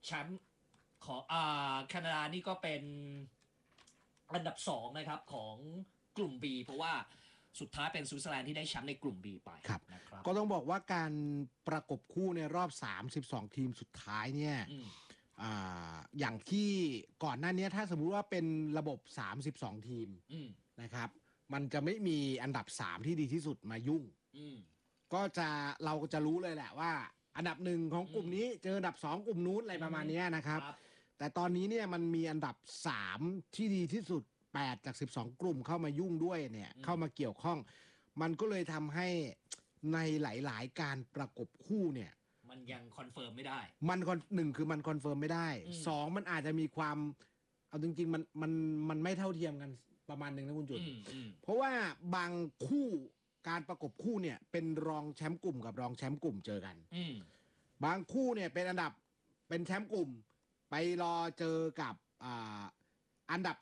แชมป์ของแคนาดานี่ก็เป็นอันดับ2นะครับของกลุ่ม B เพราะว่าสุดท้ายเป็นสวิตเซอร์แลนด์ที่ได้แชมป์ในกลุ่ม B ไปครับนะครับก็ต้องบอกว่าการประกบคู่ในรอบ32ทีมสุดท้ายเนี่ยอย่างที่ก่อนหน้านี้ถ้าสมมุติว่าเป็นระบบ32ทีมนะครับมันจะไม่มีอันดับ3ที่ดีที่สุดมายุ่งก็จะเราจะรู้เลยแหละว่าอันดับ1ของกลุ่มนี้เจออันดับ2กลุ่มนู้นอะไรประมาณนี้นะครับแต่ตอนนี้เนี่ยมันมีอันดับ3ที่ดีที่สุด8จาก12กลุ่มเข้ามายุ่งด้วยเนี่ยเข้ามาเกี่ยวข้องมันก็เลยทำให้ในหลายๆการประกบคู่เนี่ยมันยังคอนเฟิร์มไม่ได้มันหนึ่งคือมันคอนเฟิร์มไม่ได้2มันอาจจะมีความเอาจริงๆมันไม่เท่าเทียมกันประมาณหนึ่งนะคุณจุนเพราะว่าบางคู่การประกบคู่เนี่ยเป็นรองแชมป์กลุ่มกับรองแชมป์กลุ่มเจอกันบางคู่เนี่ยเป็นอันดับเป็นแชมป์กลุ่มไปรอเจอกับอันดับ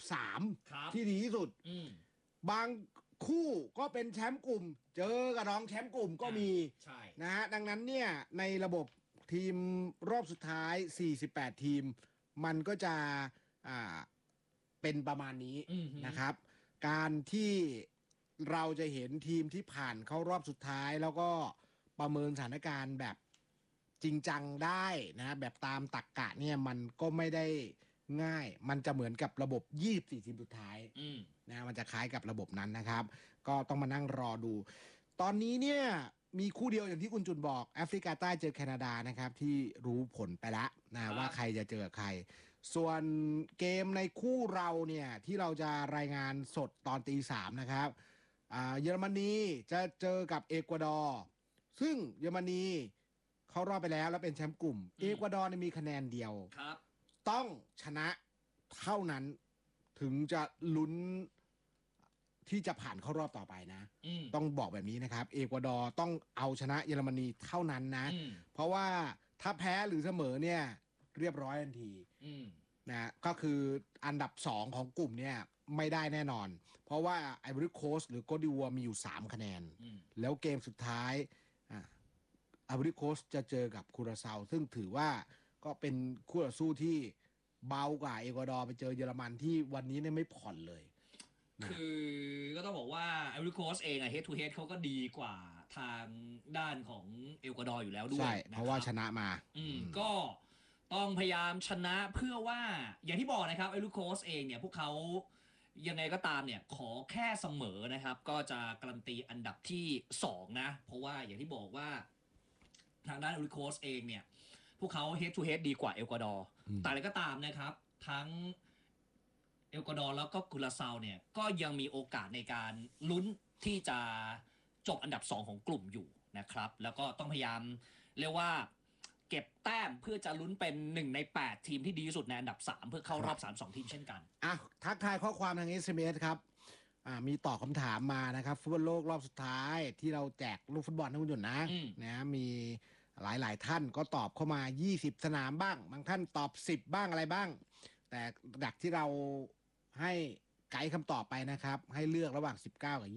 3ที่ดีที่สุดบางคู่ก็เป็นแชมป์กลุ่มเจอกับรองแชมป์กลุ่มก็มีนะฮะดังนั้นเนี่ยในระบบทีมรอบสุดท้าย48ทีมมันก็จะเป็นประมาณนี้นะครับการที่เราจะเห็นทีมที่ผ่านเข้ารอบสุดท้ายแล้วก็ประเมินสถานการณ์แบบจริงจังได้นะแบบตามตรรกะเนี่ยมันก็ไม่ได้ง่ายมันจะเหมือนกับระบบ24ทีมสุดท้ายนะมันจะคล้ายกับระบบนั้นนะครับก็ต้องมานั่งรอดูตอนนี้เนี่ยมีคู่เดียวอย่างที่คุณจุนบอกแอฟริกาใต้เจอแคนาดานะครับที่รู้ผลไปแล้วนะว่าใครจะเจอใครส่วนเกมในคู่เราเนี่ยที่เราจะรายงานสดตอนตี 3นะครับเยอรมนีจะเจอกับเอกวาดอร์ซึ่งเยอรมนีเข้ารอบไปแล้วเป็นแชมป์กลุ่มเอกวาดอร์มีคะแนนเดียวต้องชนะเท่านั้นถึงจะลุ้นที่จะผ่านเข้ารอบต่อไปนะต้องบอกแบบนี้นะครับเอกวาดอร์ต้องเอาชนะเยอรมนีเท่านั้นนะเพราะว่าถ้าแพ้หรือเสมอเนี่ยเรียบร้อยทันทีนะก็คืออันดับ2ของกลุ่มเนี่ยไม่ได้แน่นอนเพราะว่าไอวอรี่โคสต์หรือโกดิวัวมีอยู่3คะแนนแล้วเกมสุดท้ายไอวอรี่โคสต์จะเจอกับคูราเซาซึ่งถือว่าก็เป็นคู่ต่อสู้ที่เบากว่าเอกวาดอร์ไปเจอเยอรมันที่วันนี้เนี่ยไม่ผ่อนเลยคือก็ต้องบอกว่าไอวอรี่โคสต์เองอะเฮดทูเฮดเขาก็ดีกว่าทางด้านของเอกวาดอร์อยู่แล้วด้วยใช่เพราะว่าชนะมาก็ต้องพยายามชนะเพื่อว่าอย่างที่บอกนะครับไอวอรี่โคสต์เองเนี่ยพวกเขายังไงก็ตามเนี่ยขอแค่เสมอนะครับก็จะการันตีอันดับที่2นะเพราะว่าอย่างที่บอกว่าทางด้านไอวอรี่โคสต์เองเนี่ยพวกเขาเฮดทูเฮดดีกว่าเอกวาดอร์แต่อะไรก็ตามนะครับทั้งเอกวาดอร์แล้วก็กุราเซาเนี่ยก็ยังมีโอกาสในการลุ้นที่จะจบอันดับ2ของกลุ่มอยู่นะครับแล้วก็ต้องพยายามเรียกว่าเก็บแต้มเพื่อจะลุ้นเป็น1ใน8ทีมที่ดีที่สุดในอันดับ3เพื่อเข้ารอบ32ทีมเช่นกันทักทายข้อความทาง SMS ครับมีตอบคำถามมานะครับฟุตบอลโลกรอบสุดท้ายที่เราแจกลูกฟุตบอลให้คุณหยุดนะมีหลายท่านก็ตอบเข้ามา20สนามบ้างบางท่านตอบ10บ้างอะไรบ้างแต่ดักที่เราให้ไกด์คำตอบไปนะครับให้เลือกระหว่าง19กับ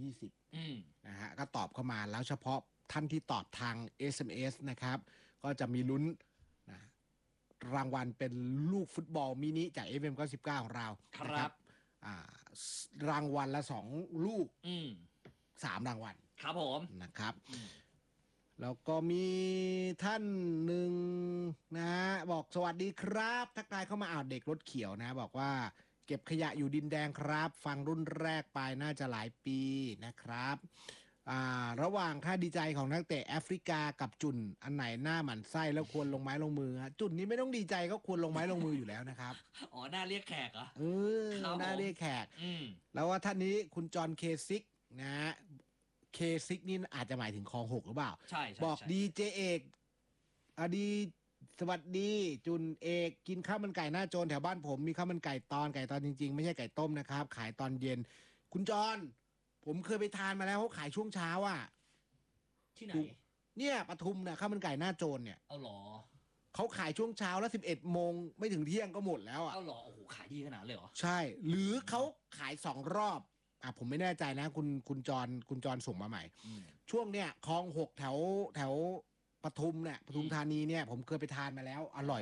20นะฮะก็ตอบเข้ามาแล้วเฉพาะท่านที่ตอบทาง SMS นะครับก็จะมีลุ้นนะรางวัลเป็นลูกฟุตบอลมินิจาก FM 99ของเราครับรางวัลละ2ลูก3รางวัลครับผมนะครับแล้วก็มีท่านหนึ่งนะบอกสวัสดีครับทักทายเข้ามาเด็กรถเขียวนะบอกว่าเก็บขยะอยู่ดินแดงครับฟังรุ่นแรกไปน่าจะหลายปีนะครับระหว่างค่าดีใจของนักเตะแอฟริกากับจุนอันไหนหน้าหมันไส้แล้วควรลงไม้ลงมือจุนนี้ไม่ต้องดีใจก็ควรลงไม้ลงมืออยู่แล้วนะครับอ๋อหน้าเรียกแขกเหรอหน้าเรียกแขกแล้วว่าท่านนี้คุณจอห์นเคซิกนะเคซิกนี่อาจจะหมายถึงคลอง6หรือเปล่าใช่บอกดีเจเอกดีสวัสดีจุนเอกกินข้าวมันไก่หน้าโจรแถวบ้านผมมีข้าวมันไก่ตอนจริงๆไม่ใช่ไก่ต้มนะครับขายตอนเย็นคุณจอห์นผมเคยไปทานมาแล้วเขาขายช่วงเช้าที่ไหนเนี่ยปทุมเนี่ยข้าวมันไก่หน้าโจรเนี่ยเอาหรอเขาขายช่วงเช้าแล้ว11 โมงไม่ถึงเที่ยงก็หมดแล้วเอาหรอโอ้โหขายดีขนาดเลยเหรอใช่หรือเขาขาย2 รอบผมไม่แน่ใจนะคุณจรส่งมาใหม่ช่วงเนี้ยคลอง6แถวปทุมเนี่ยปทุมธานีเนี่ยผมเคยไปทานมาแล้วอร่อย